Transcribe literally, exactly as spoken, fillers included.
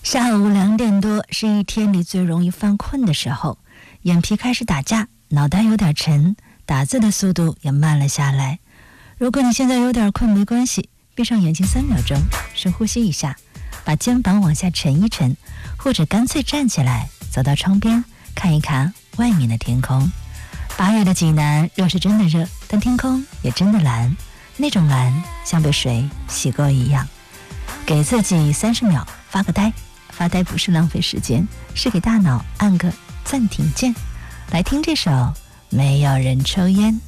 下午两点多是一天里最容易犯困的时候，眼皮开始打架，脑袋有点沉，打字的速度也慢了下来。如果你现在有点困没关系，闭上眼睛三秒钟，深呼吸一下，把肩膀往下沉一沉，或者干脆站起来，走到窗边看一看外面的天空。八月的济南热是真的热，但天空也真的蓝，那种蓝像被水洗过一样。给自己三十秒发个呆，发呆不是浪费时间，是给大脑按个暂停键。来听这首没有人抽烟。